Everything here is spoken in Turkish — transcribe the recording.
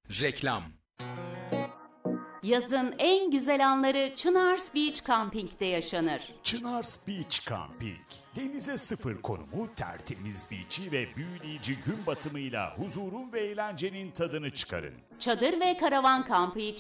Reklam. Yazın en güzel anları Çınars Beach Camping'de yaşanır. Çınars Beach Camping, denize sıfır konumu, tertemiz beach'i ve büyüleyici gün batımıyla huzurun ve eğlencenin tadını çıkarın. Çadır ve karavan kampı için